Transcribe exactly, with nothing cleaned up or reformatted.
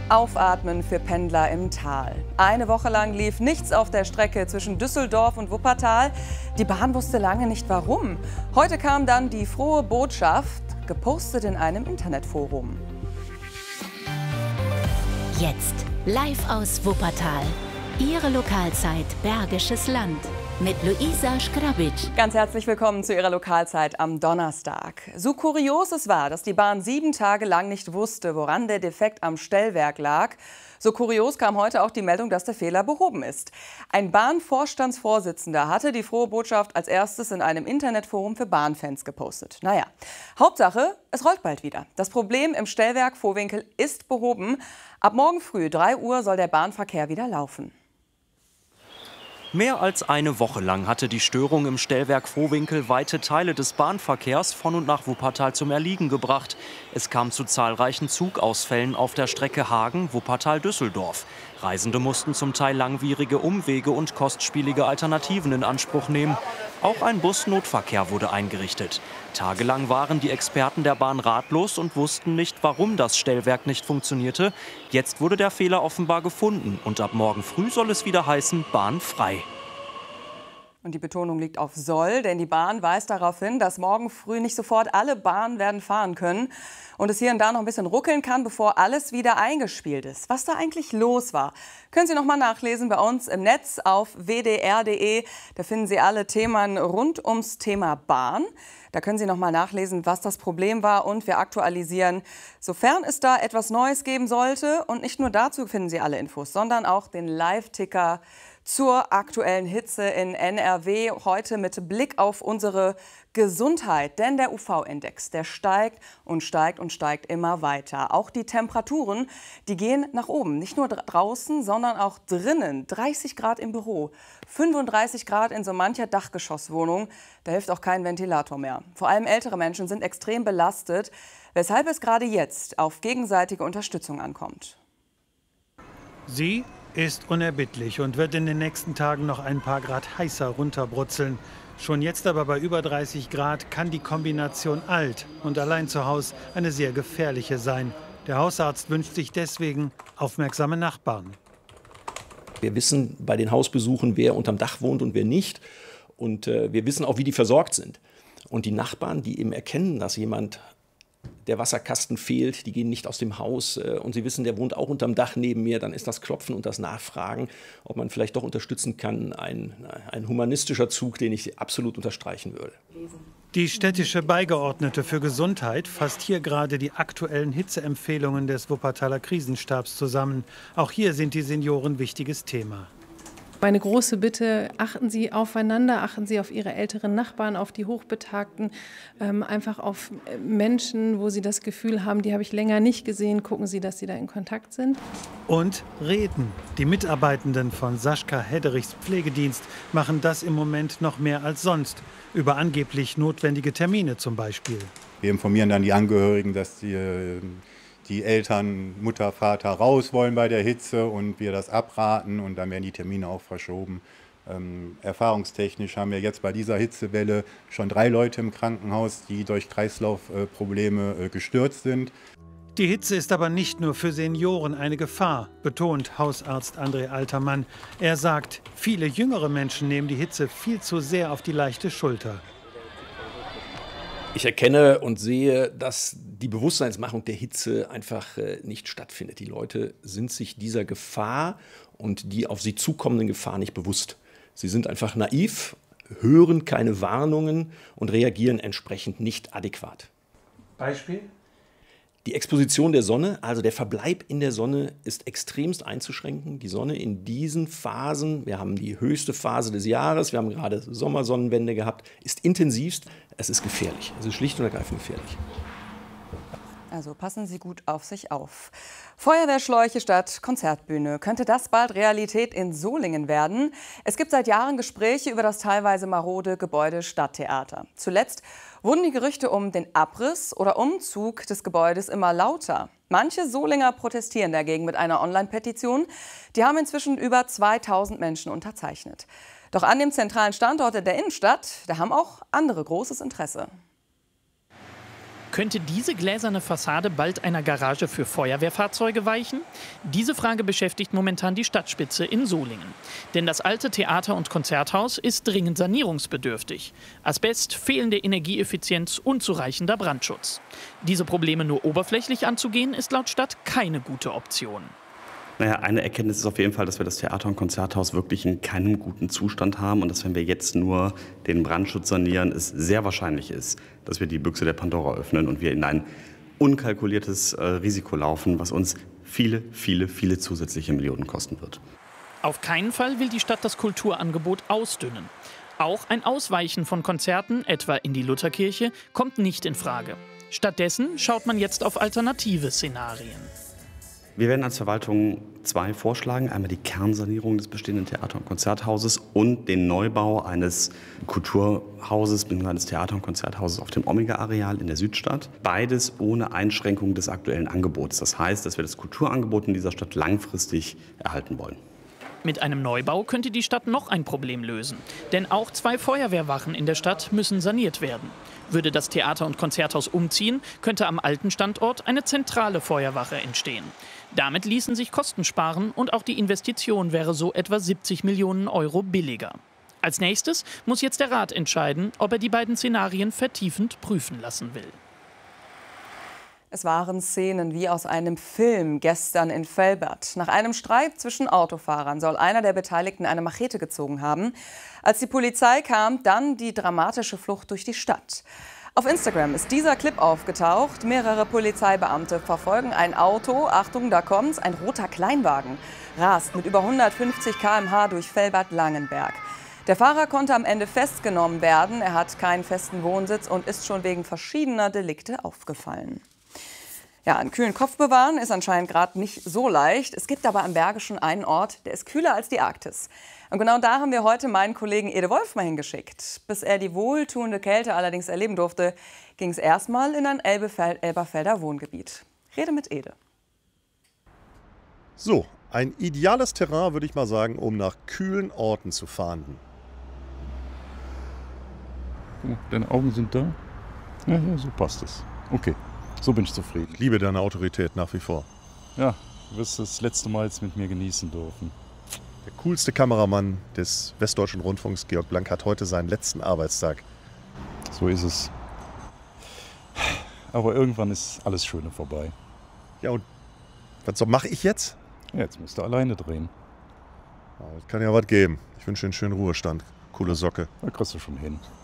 Aufatmen für Pendler im Tal. Eine Woche lang lief nichts auf der Strecke zwischen Düsseldorf und Wuppertal. Die Bahn wusste lange nicht warum. Heute kam dann die frohe Botschaft, gepostet in einem Internetforum. Jetzt live aus Wuppertal. Ihre Lokalzeit Bergisches Land mit Luisa Schgrabic. Ganz herzlich willkommen zu Ihrer Lokalzeit am Donnerstag. So kurios es war, dass die Bahn sieben Tage lang nicht wusste, woran der Defekt am Stellwerk lag, so kurios kam heute auch die Meldung, dass der Fehler behoben ist. Ein Bahnvorstandsvorsitzender hatte die frohe Botschaft als erstes in einem Internetforum für Bahnfans gepostet. Naja, Hauptsache, es rollt bald wieder. Das Problem im Stellwerk Vohwinkel ist behoben. Ab morgen früh drei Uhr soll der Bahnverkehr wieder laufen. Mehr als eine Woche lang hatte die Störung im Stellwerk Vohwinkel weite Teile des Bahnverkehrs von und nach Wuppertal zum Erliegen gebracht. Es kam zu zahlreichen Zugausfällen auf der Strecke Hagen-Wuppertal-Düsseldorf. Reisende mussten zum Teil langwierige Umwege und kostspielige Alternativen in Anspruch nehmen. Auch ein Busnotverkehr wurde eingerichtet. Tagelang waren die Experten der Bahn ratlos und wussten nicht, warum das Stellwerk nicht funktionierte. Jetzt wurde der Fehler offenbar gefunden und ab morgen früh soll es wieder heißen, Bahn frei. Und die Betonung liegt auf soll, denn die Bahn weist darauf hin, dass morgen früh nicht sofort alle Bahnen werden fahren können und es hier und da noch ein bisschen ruckeln kann, bevor alles wieder eingespielt ist. Was da eigentlich los war, können Sie noch mal nachlesen bei uns im Netz auf w d r punkt d e. Da finden Sie alle Themen rund ums Thema Bahn. Da können Sie noch mal nachlesen, was das Problem war, und wir aktualisieren, sofern es da etwas Neues geben sollte. Und nicht nur dazu finden Sie alle Infos, sondern auch den Live-Ticker zur aktuellen Hitze in N R W. Heute mit Blick auf unsere Gesundheit. Denn der U V-Index, der steigt und steigt und steigt immer weiter. Auch die Temperaturen, die gehen nach oben. Nicht nur draußen, sondern auch drinnen. dreißig Grad im Büro, fünfunddreißig Grad in so mancher Dachgeschosswohnung. Da hilft auch kein Ventilator mehr. Vor allem ältere Menschen sind extrem belastet, weshalb es gerade jetzt auf gegenseitige Unterstützung ankommt. Sie ist unerbittlich und wird in den nächsten Tagen noch ein paar Grad heißer runterbrutzeln. Schon jetzt aber bei über dreißig Grad kann die Kombination alt und allein zu Hause eine sehr gefährliche sein. Der Hausarzt wünscht sich deswegen aufmerksame Nachbarn. Wir wissen bei den Hausbesuchen, wer unterm Dach wohnt und wer nicht. Und äh, wir wissen auch, wie die versorgt sind. Und die Nachbarn, die eben erkennen, dass jemand, der Wasserkasten fehlt, die gehen nicht aus dem Haus äh, und sie wissen, der wohnt auch unterm Dach neben mir, dann ist das Klopfen und das Nachfragen, ob man vielleicht doch unterstützen kann, ein, ein humanistischer Zug, den ich absolut unterstreichen würde. Die städtische Beigeordnete für Gesundheit fasst hier gerade die aktuellen Hitzeempfehlungen des Wuppertaler Krisenstabs zusammen. Auch hier sind die Senioren ein wichtiges Thema. Meine große Bitte, achten Sie aufeinander, achten Sie auf Ihre älteren Nachbarn, auf die Hochbetagten, ähm, einfach auf Menschen, wo Sie das Gefühl haben, die habe ich länger nicht gesehen, gucken Sie, dass Sie da in Kontakt sind. Und reden. Die Mitarbeitenden von Sascha Hederichs Pflegedienst machen das im Moment noch mehr als sonst, über angeblich notwendige Termine zum Beispiel. Wir informieren dann die Angehörigen, dass die die Eltern, Mutter, Vater raus wollen bei der Hitze und wir das abraten, und dann werden die Termine auch verschoben. Ähm, erfahrungstechnisch haben wir jetzt bei dieser Hitzewelle schon drei Leute im Krankenhaus, die durch Kreislaufprobleme äh, gestürzt sind. Die Hitze ist aber nicht nur für Senioren eine Gefahr, betont Hausarzt André Altermann. Er sagt, viele jüngere Menschen nehmen die Hitze viel zu sehr auf die leichte Schulter. Ich erkenne und sehe, dass die Bewusstseinsmachung der Hitze einfach äh, nicht stattfindet. Die Leute sind sich dieser Gefahr und die auf sie zukommenden Gefahr nicht bewusst. Sie sind einfach naiv, hören keine Warnungen und reagieren entsprechend nicht adäquat. Beispiel? Die Exposition der Sonne, also der Verbleib in der Sonne, ist extremst einzuschränken. Die Sonne in diesen Phasen, wir haben die höchste Phase des Jahres, wir haben gerade Sommersonnenwende gehabt, ist intensivst. Es ist gefährlich. Es ist schlicht und ergreifend gefährlich. Also passen Sie gut auf sich auf. Feuerwehrschläuche statt Konzertbühne. Könnte das bald Realität in Solingen werden? Es gibt seit Jahren Gespräche über das teilweise marode Gebäude Stadttheater. Zuletzt wurden die Gerüchte um den Abriss oder Umzug des Gebäudes immer lauter. Manche Solinger protestieren dagegen mit einer Online-Petition. Die haben inzwischen über zweitausend Menschen unterzeichnet. Doch an dem zentralen Standort in der Innenstadt, da haben auch andere großes Interesse. Könnte diese gläserne Fassade bald einer Garage für Feuerwehrfahrzeuge weichen? Diese Frage beschäftigt momentan die Stadtspitze in Solingen. Denn das alte Theater- und Konzerthaus ist dringend sanierungsbedürftig. Asbest, fehlende Energieeffizienz, unzureichender Brandschutz. Diese Probleme nur oberflächlich anzugehen, ist laut Stadt keine gute Option. Naja, eine Erkenntnis ist auf jeden Fall, dass wir das Theater- und Konzerthaus wirklich in keinem guten Zustand haben und dass, wenn wir jetzt nur den Brandschutz sanieren, es sehr wahrscheinlich ist, dass wir die Büchse der Pandora öffnen und wir in ein unkalkuliertes äh, Risiko laufen, was uns viele, viele, viele zusätzliche Millionen kosten wird. Auf keinen Fall will die Stadt das Kulturangebot ausdünnen. Auch ein Ausweichen von Konzerten, etwa in die Lutherkirche, kommt nicht in Frage. Stattdessen schaut man jetzt auf alternative Szenarien. Wir werden als Verwaltung zwei vorschlagen. Einmal die Kernsanierung des bestehenden Theater- und Konzerthauses und den Neubau eines Kulturhauses bzw. eines Theater- und Konzerthauses auf dem Omega-Areal in der Südstadt. Beides ohne Einschränkung des aktuellen Angebots. Das heißt, dass wir das Kulturangebot in dieser Stadt langfristig erhalten wollen. Mit einem Neubau könnte die Stadt noch ein Problem lösen. Denn auch zwei Feuerwehrwachen in der Stadt müssen saniert werden. Würde das Theater- und Konzerthaus umziehen, könnte am alten Standort eine zentrale Feuerwache entstehen. Damit ließen sich Kosten sparen und auch die Investition wäre so etwa siebzig Millionen Euro billiger. Als nächstes muss jetzt der Rat entscheiden, ob er die beiden Szenarien vertiefend prüfen lassen will. Es waren Szenen wie aus einem Film gestern in Velbert. Nach einem Streit zwischen Autofahrern soll einer der Beteiligten eine Machete gezogen haben. Als die Polizei kam, dann die dramatische Flucht durch die Stadt. Auf Instagram ist dieser Clip aufgetaucht. Mehrere Polizeibeamte verfolgen ein Auto. Achtung, da kommt's, ein roter Kleinwagen rast mit über hundertfünfzig Kilometer pro Stunde durch Velbert-Langenberg. Der Fahrer konnte am Ende festgenommen werden. Er hat keinen festen Wohnsitz und ist schon wegen verschiedener Delikte aufgefallen. Ja, einen kühlen Kopf bewahren ist anscheinend gerade nicht so leicht. Es gibt aber am Bergischen einen Ort, der ist kühler als die Arktis. Und genau da haben wir heute meinen Kollegen Ede Wolf mal hingeschickt. Bis er die wohltuende Kälte allerdings erleben durfte, ging es erstmal in ein Elbefeld- Elberfelder Wohngebiet. Rede mit Ede. So, ein ideales Terrain, würde ich mal sagen, um nach kühlen Orten zu fahnden. Oh, deine Augen sind da? Ja, ja, so passt es. Okay. So bin ich zufrieden. Ich liebe deine Autorität nach wie vor. Ja, du wirst das letzte Mal jetzt mit mir genießen dürfen. Der coolste Kameramann des Westdeutschen Rundfunks, Georg Blank, hat heute seinen letzten Arbeitstag. So ist es. Aber irgendwann ist alles Schöne vorbei. Ja, und was mache ich jetzt? Ja, jetzt musst du alleine drehen. Ja, das kann ja was geben. Ich wünsche dir einen schönen Ruhestand. Coole Socke. Da kriegst du schon hin.